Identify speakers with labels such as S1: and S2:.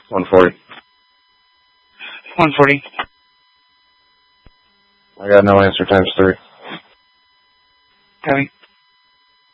S1: 140.
S2: 140.
S1: I got no answer times 3.
S2: Copy.